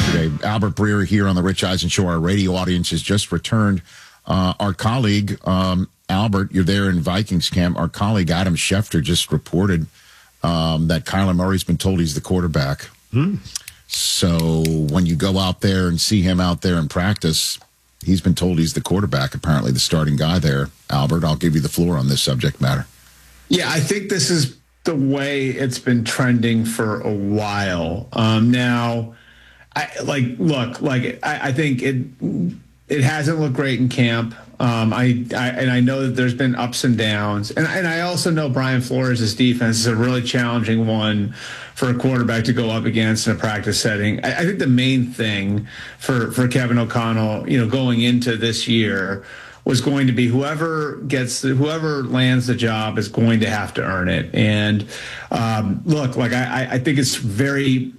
yesterday. Albert Breer here on the Rich Eisen Show. Our radio audience has just returned. Our colleague, Albert, you're there in Vikings camp. Our colleague, Adam Schefter, just reported that Kyler Murray's been told he's the quarterback. So when you go out there and see him out there in practice, he's been told he's the quarterback, apparently the starting guy there. Albert, I'll give you the floor on this subject matter. Yeah, I think this is the way it's been trending for a while. Now, I think it hasn't looked great in camp. I know that there's been ups and downs, and I also know Brian Flores' defense is a really challenging one for a quarterback to go up against in a practice setting. I think the main thing for Kevin O'Connell, going into this year, was going to be whoever lands the job is going to have to earn it. And I think it's very.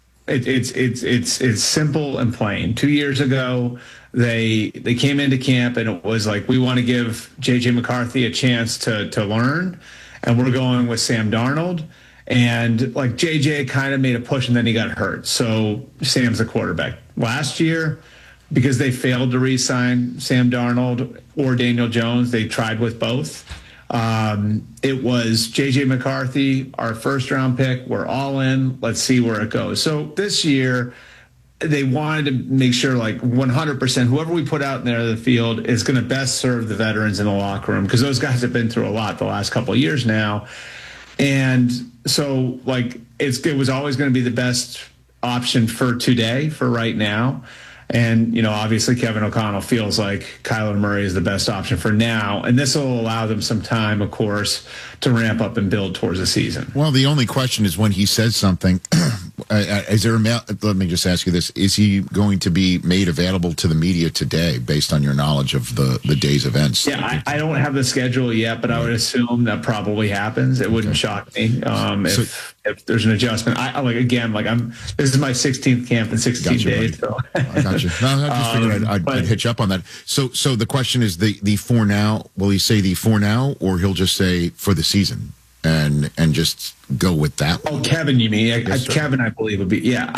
It's simple and plain. 2 years ago, they came into camp and it was like, we want to give J.J. McCarthy a chance to learn, and we're going with Sam Darnold. And like J.J. kind of made a push and then he got hurt, so Sam's the quarterback. Last year, because they failed to re-sign Sam Darnold or Daniel Jones, they tried with both. It was J.J. McCarthy, our first-round pick. We're all in. Let's see where it goes. So this year, they wanted to make sure, 100%, whoever we put out there in the field is going to best serve the veterans in the locker room, because those guys have been through a lot the last couple of years now. And so, it was always going to be the best option for today, for right now. And, obviously Kevin O'Connell feels like Kyler Murray is the best option for now. And this will allow them some time, of course, to ramp up and build towards the season. Well, the only question is when he says something, let me just ask you this. Is he going to be made available to the media today based on your knowledge of the day's events? Yeah, I don't have the schedule yet, but I would assume that probably happens. It wouldn't shock me if there's an adjustment. This is my 16th camp in 16 days. So. I got you. No, I just figured I'd hitch up on that. So the question is the for now. Will he say the for now, or he'll just say for the season and just go with that? Oh, Kevin, you mean? Yes, Kevin, I believe would be. Yeah,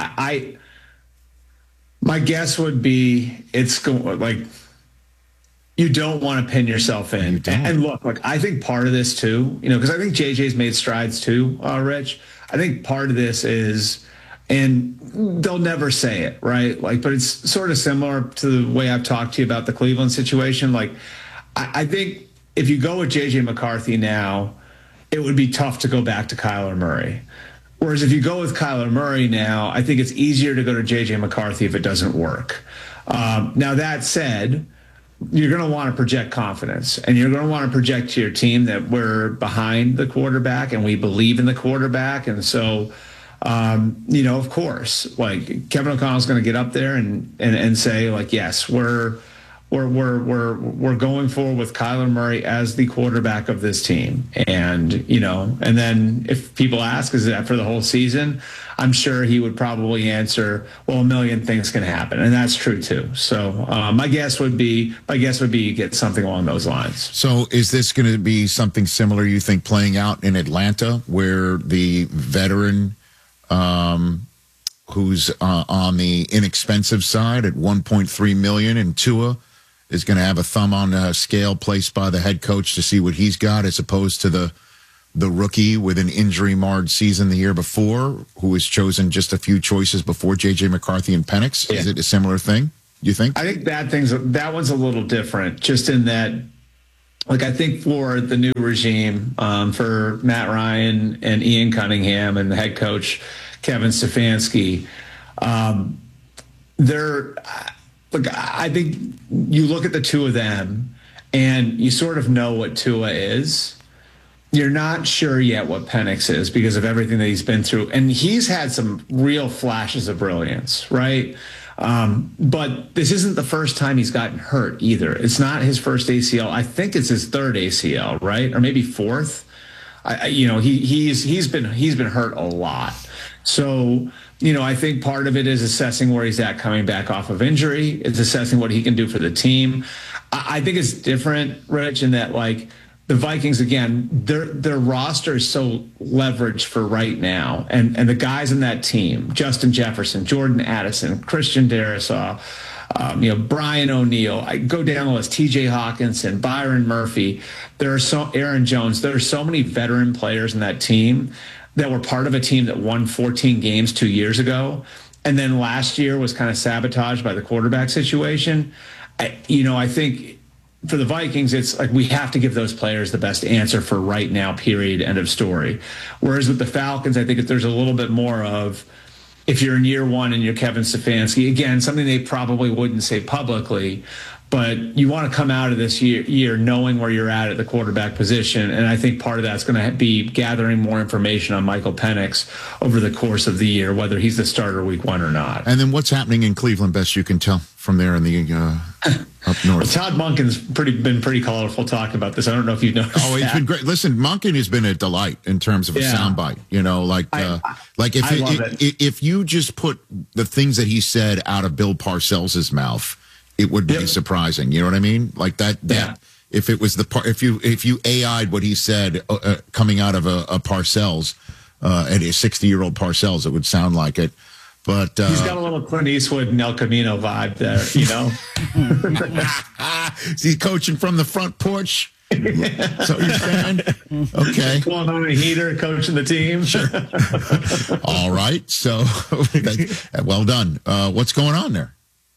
my guess would be it's going you don't want to pin yourself in. And look, I think part of this too, because I think JJ's made strides too, Rich. I think part of this is, and they'll never say it, right? But it's sort of similar to the way I've talked to you about the Cleveland situation. I think if you go with J.J. McCarthy now, it would be tough to go back to Kyler Murray. Whereas if you go with Kyler Murray now, I think it's easier to go to J.J. McCarthy if it doesn't work. Now, that said, you're going to want to project confidence, and you're going to want to project to your team that we're behind the quarterback and we believe in the quarterback. And so, of course, Kevin O'Connell's going to get up there and say, yes, we're going forward with Kyler Murray as the quarterback of this team. And, and then if people ask, is that for the whole season? I'm sure he would probably answer, well, a million things can happen. And that's true too. So my guess would be you get something along those lines. So is this going to be something similar, you think, playing out in Atlanta, where the veteran who's on the inexpensive side at $1.3 million, and Tua is going to have a thumb on a scale placed by the head coach to see what he's got, as opposed to the rookie with an injury-marred season the year before, who was chosen just a few choices before J.J. McCarthy and Penix? Yeah. Is it a similar thing, you think? I think that one's a little different, just in that, I think for the new regime, for Matt Ryan and Ian Cunningham and the head coach, Kevin Stefanski, I think you look at the two of them and you sort of know what Tua is. You're not sure yet what Penix is because of everything that he's been through. And he's had some real flashes of brilliance, right? But this isn't the first time he's gotten hurt either. It's not his first ACL. I think it's his third ACL, right? Or maybe fourth. He's been hurt a lot. So, I think part of it is assessing where he's at coming back off of injury. It's assessing what he can do for the team. I think it's different, Rich, in that the Vikings, again, their roster is so leveraged for right now. And the guys in that team, Justin Jefferson, Jordan Addison, Christian Darrisaw, Brian O'Neill, I go down the list, TJ Hawkinson, Byron Murphy, Aaron Jones. There are so many veteran players in that team that were part of a team that won 14 games 2 years ago. And then last year was kind of sabotaged by the quarterback situation. I think for the Vikings, it's like we have to give those players the best answer for right now, period, end of story. Whereas with the Falcons, I think there's a little bit more of, if you're in year one and you're Kevin Stefanski, again, something they probably wouldn't say publicly, but you want to come out of this year knowing where you're at the quarterback position. And I think part of that's going to be gathering more information on Michael Penix over the course of the year, whether he's the starter week one or not. And then what's happening in Cleveland, best you can tell from there in the up north? Well, Todd Monken's been pretty colorful talking about this. I don't know if you've noticed. Oh, he's been great. Listen, Monken has been a delight in terms of a soundbite. If you just put the things that he said out of Bill Parcells' mouth, it would be surprising. You know what I mean? Like that. If it was if you AI'd what he said coming out of a Parcells, at a 60-year-old Parcells, it would sound like it. But he's got a little Clint Eastwood and El Camino vibe there, Is he coaching from the front porch? So you're saying? Okay. Pulling on a heater, coaching the team. Sure. All right. So, well done. What's going on there?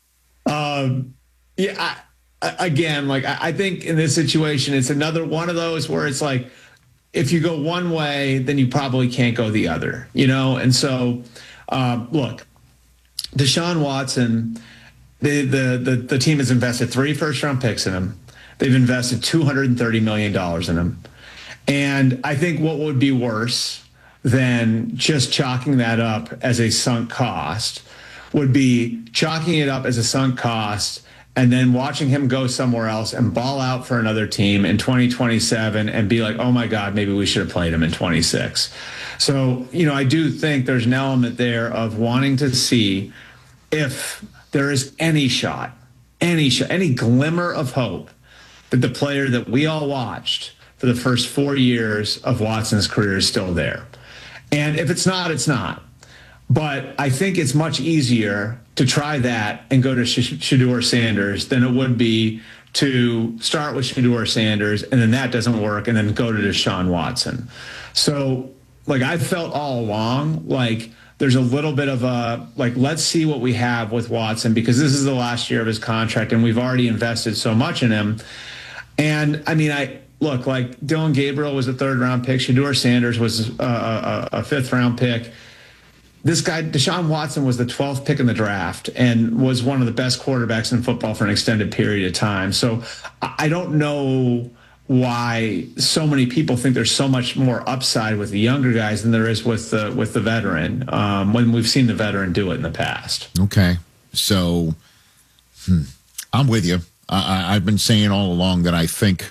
I think in this situation, it's another one of those where it's like, if you go one way, then you probably can't go the other, And so, look, Deshaun Watson, the team has invested 3 first-round picks in him. They've invested $230 million in him. And I think what would be worse than just chalking that up as a sunk cost would be chalking it up as a sunk cost and then watching him go somewhere else and ball out for another team in 2027 and be like, oh my God, maybe we should have played him in 26. So, I do think there's an element there of wanting to see if there is any glimmer of hope that the player that we all watched for the first 4 years of Watson's career is still there. And if it's not, it's not. But I think it's much easier to try that and go to Shedeur Sanders than it would be to start with Shedeur Sanders and then that doesn't work and then go to Deshaun Watson. So, I felt all along there's a little bit of a, let's see what we have with Watson because this is the last year of his contract and we've already invested so much in him. And, Dylan Gabriel was a 3rd-round pick. Shedeur Sanders was a 5th-round pick. This guy, Deshaun Watson, was the 12th pick in the draft and was one of the best quarterbacks in football for an extended period of time. So I don't know why so many people think there's so much more upside with the younger guys than there is with the veteran when we've seen the veteran do it in the past. Okay. So I'm with you. I've been saying all along that I think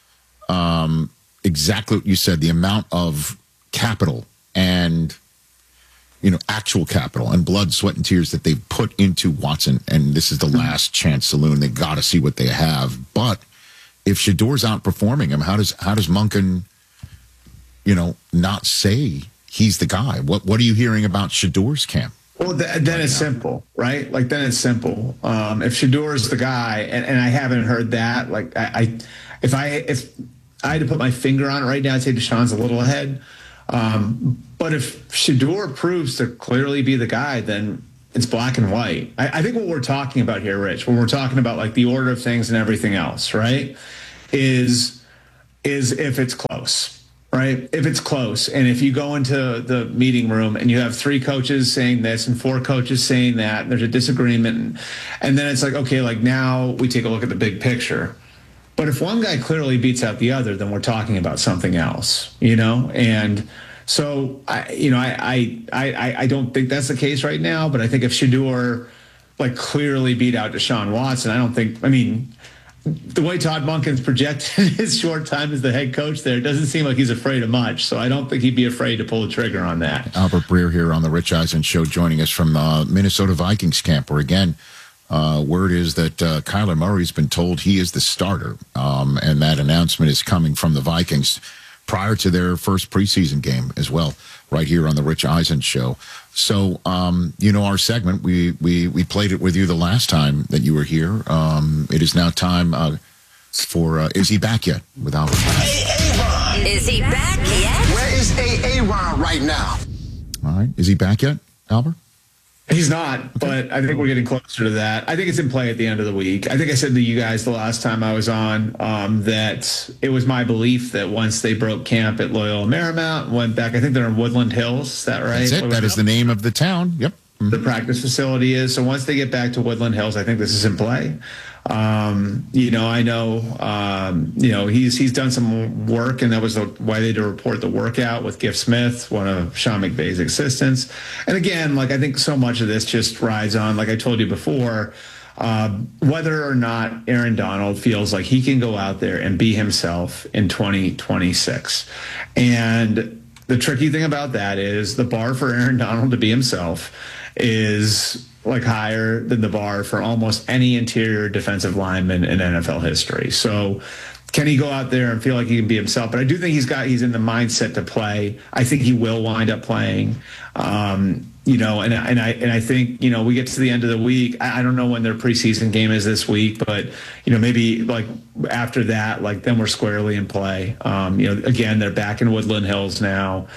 exactly what you said, the amount of capital and actual capital and blood, sweat, and tears that they've put into Watson, and this is the last chance saloon. They got to see what they have. But if Shedeur's outperforming him, how does Monken, not say he's the guy? What are you hearing about Shedeur's camp? Well, then it's simple, right? Then it's simple. If Shedeur is the guy, and I haven't heard that, if I had to put my finger on it right now, I'd say Deshaun's a little ahead. But if Shedeur proves to clearly be the guy, then it's black and white. I think what we're talking about here, Rich, when we're talking about the order of things and everything else, right, is if it's close, right? If it's close, and if you go into the meeting room and you have 3 coaches saying this and 4 coaches saying that, and there's a disagreement, and then it's now we take a look at the big picture. But if one guy clearly beats out the other, then we're talking about something else, And so I don't think that's the case right now. But I think if Shedeur clearly beat out Deshaun Watson, the way Todd Monken's projected his short time as the head coach there, it doesn't seem like he's afraid of much. So I don't think he'd be afraid to pull the trigger on that. Albert Breer here on the Rich Eisen Show, joining us from Minnesota Vikings camp, where again, Word is that Kyler Murray's been told he is the starter, and that announcement is coming from the Vikings prior to their first preseason game as well, right here on the Rich Eisen Show. So, our segment, we played it with you the last time that you were here. It is now time for Is He Back Yet? With Albert. Aaron. Is he back yet? Where is Aaron right now? All right. Is he back yet, Albert? He's not, but I think we're getting closer to that. I think it's in play at the end of the week. I think I said to you guys the last time I was on that it was my belief that once they broke camp at Loyola Marymount, went back, I think they're in Woodland Hills. Is that right? That's it. That is the name of the town. Yep. Mm-hmm. The practice facility is. So once they get back to Woodland Hills, I think this is in play. I know, he's done some work, and that was why they did report the workout with Gift Smith, one of Sean McVay's assistants. And again, I think so much of this just rides on, like I told you before, whether or not Aaron Donald feels like he can go out there and be himself in 2026. And the tricky thing about that is the bar for Aaron Donald to be himself is higher than the bar for almost any interior defensive lineman in NFL history. So can he go out there and feel like he can be himself? But I do think he's in the mindset to play. I think he will wind up playing. And I think, we get to the end of the week. I don't know when their preseason game is this week, but, maybe after that, then we're squarely in play. Again, they're back in Woodland Hills now.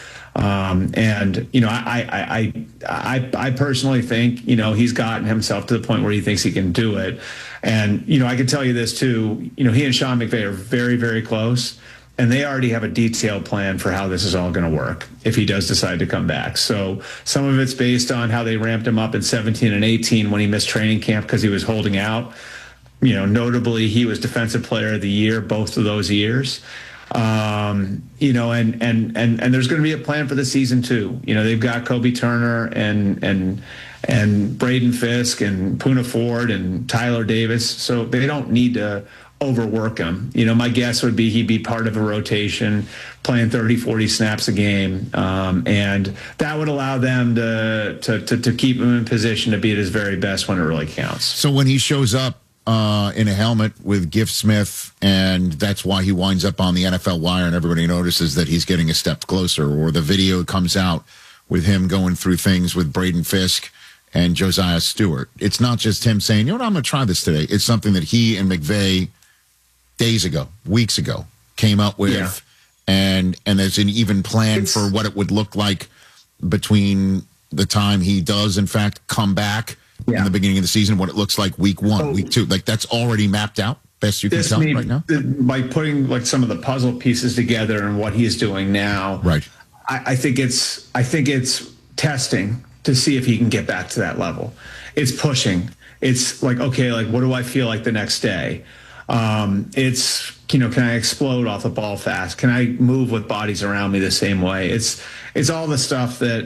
I personally think, he's gotten himself to the point where he thinks he can do it. And, I can tell you this too, he and Sean McVay are very, very close, and they already have a detailed plan for how this is all going to work if he does decide to come back. So some of it's based on how they ramped him up in 17 and 18 when he missed training camp because he was holding out. Notably, he was Defensive Player of the Year both of those years. And there's going to be a plan for the season too. They've got Kobe Turner and Braden Fisk and Poona Ford and Tyler Davis, so they don't need to overwork him. My guess would be he'd be part of a rotation, playing 30, 40 snaps a game, and that would allow them to keep him in position to be at his very best when it really counts. So when he shows up in a helmet with Gift Smith, and that's why he winds up on the NFL wire and everybody notices that he's getting a step closer, or the video comes out with him going through things with Braden Fisk and Josiah Stewart. It's not just him saying, I'm going to try this today. It's something that he and McVay weeks ago, came up with, yeah. and there's an even plan for what it would look like between the time he does, in fact, come back in the beginning of the season, what it looks like week 1, week 2. That's already mapped out, best you can tell right now? By putting some of the puzzle pieces together and what he's doing now, right? I think it's testing to see if he can get back to that level. It's pushing. It's what do I feel like the next day? It's, can I explode off the ball fast? Can I move with bodies around me the same way? It's all the stuff that,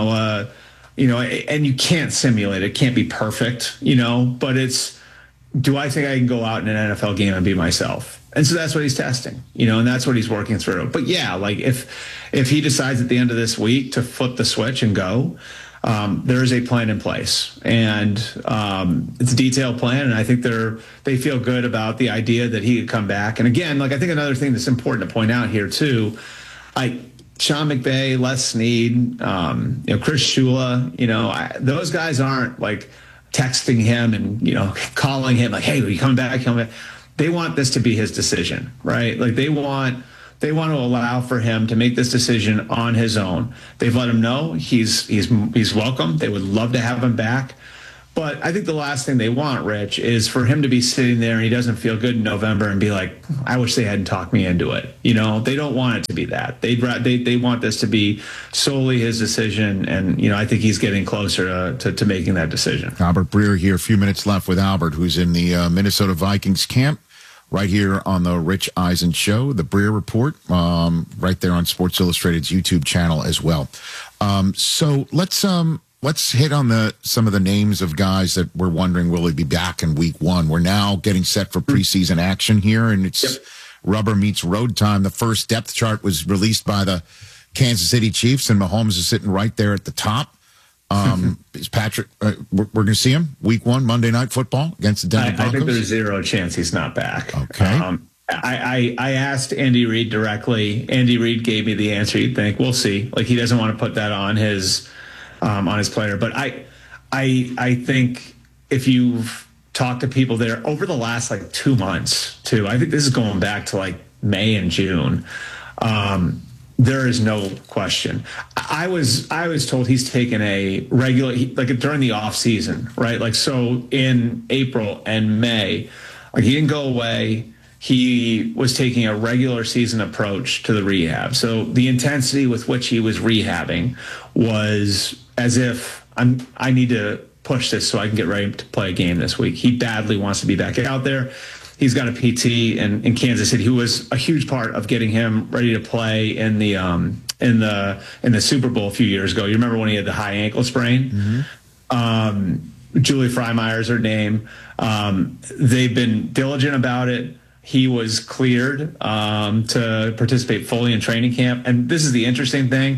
and you can't simulate it. It can't be perfect, but it's, do I think I can go out in an NFL game and be myself? And so that's what he's testing, and that's what he's working through. But yeah, if he decides at the end of this week to flip the switch and go, there is a plan in place, and it's a detailed plan. And I think they feel good about the idea that he could come back. And again, I think another thing that's important to point out here too, Sean McVay, Les Snead, Chris Shula, those guys aren't texting him and, calling him hey, are you coming back? They want this to be his decision, right? They want to allow for him to make this decision on his own. They've let him know he's welcome. They would love to have him back. But I think the last thing they want, Rich, is for him to be sitting there and he doesn't feel good in November and be like, I wish they hadn't talked me into it. They don't want it to be that. They want this to be solely his decision. And, I think he's getting closer to making that decision. Albert Breer here, a few minutes left with Albert, who's in the Minnesota Vikings camp right here on the Rich Eisen Show, the Breer Report, right there on Sports Illustrated's YouTube channel as well. So let's hit on some of the names of guys that we're wondering, will he be back in week 1? We're now getting set for preseason action here, and it's rubber meets road time. The first depth chart was released by the Kansas City Chiefs, and Mahomes is sitting right there at the top. Is Patrick? We're going to see him week 1, Monday Night Football against the Denver Broncos? I think there's zero chance he's not back. Okay. I asked Andy Reid directly. Andy Reid gave me the answer you'd think. We'll see. Like, he doesn't want to put that on his player. But I think if you've talked to people there over the last 2 months too, I think this is going back to May and June. There is no question. I was told he's taken a regular, during the off season, right? So in April and May, he didn't go away. He was taking a regular season approach to the rehab. So the intensity with which he was rehabbing was as if I need to push this so I can get ready to play a game this week. He badly wants to be back out there. He's got a PT in Kansas City who was a huge part of getting him ready to play in the Super Bowl a few years ago. You remember when he had the high ankle sprain? Mm-hmm. Julie Freymeyer's is her name. They've been diligent about it. He was cleared to participate fully in training camp. And this is the interesting thing.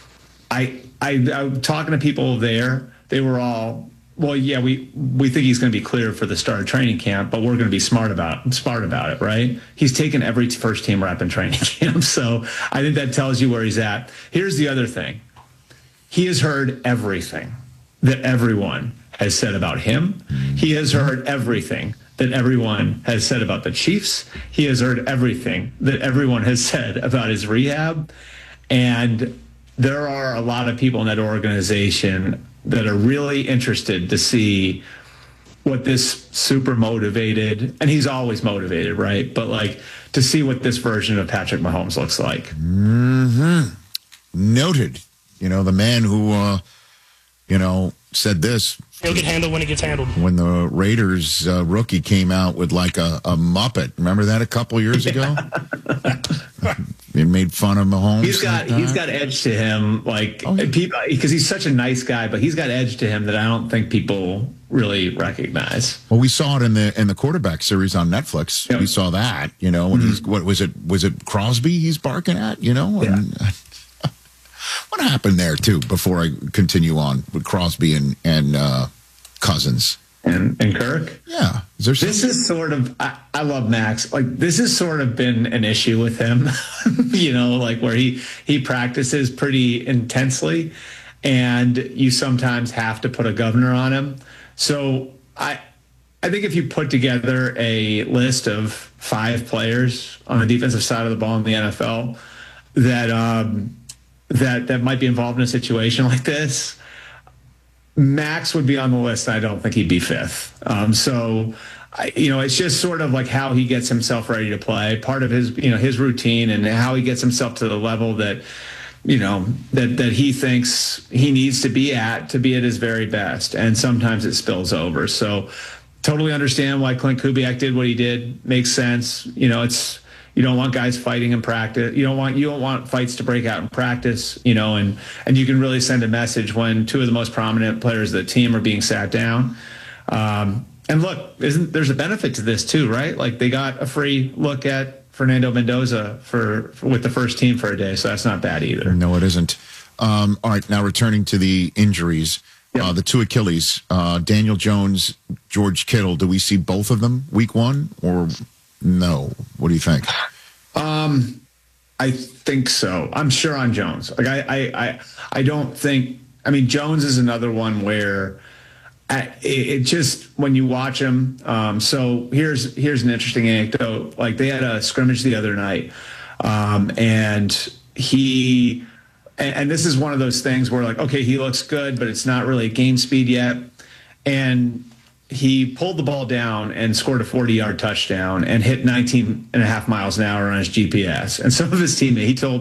I'm talking to people there. They were all, well, yeah, we think he's going to be cleared for the start of training camp, but we're going to be smart about it, right? He's taken every first team rep in training camp. So I think that tells you where he's at. Here's the other thing. He has heard everything that everyone has said about him. He has heard everything that everyone has said about the Chiefs. He has heard everything that everyone has said about his rehab. And there are a lot of people in that organization that are really interested to see what this super motivated, and he's always motivated, right? But to see what this version of Patrick Mahomes looks like. Mm-hmm. Noted. The man who, said this. He'll get handled when it gets handled. When the Raiders rookie came out with a Muppet. Remember that a couple years ago? They made fun of Mahomes. He's got edge to him, people, because he's such a nice guy, but he's got edge to him that I don't think people really recognize. Well, we saw it in the quarterback series on Netflix. Yep. We saw that, when he's, what was it Crosby he's barking at, And, what happened there too? Before I continue on with Crosby and Cousins and Kirk, yeah. This is sort of I love Max. This has sort of been an issue with him, where he practices pretty intensely, and you sometimes have to put a governor on him. So I think if you put together a list of 5 players on the defensive side of the ball in the NFL that might be involved in a situation like this, Max would be on the list. I don't think he'd be 5th. So, it's just sort of how he gets himself ready to play. Part of his, his routine and how he gets himself to the level that, that he thinks he needs to be at his very best. And sometimes it spills over. So, totally understand why Clint Kubiak did what he did. Makes sense. You don't want guys fighting in practice. You don't want fights to break out in practice, and you can really send a message when 2 of the most prominent players of the team are being sat down. And look, there's a benefit to this too, right? They got a free look at Fernando Mendoza with the first team for a day, so that's not bad either. No, it isn't. All right, now returning to the injuries, the 2 Achilles, Daniel Jones, George Kittle. Do we see both of them week 1 or? No. What do you think? I think so. I'm sure on Jones. I don't think. I mean, Jones is another one where it just when you watch him. So here's an interesting anecdote. They had a scrimmage the other night, and this is one of those things where okay, he looks good, but it's not really game speed yet, and he pulled the ball down and scored a 40-yard touchdown and hit 19.5 miles an hour on his GPS. And some of his teammates, he told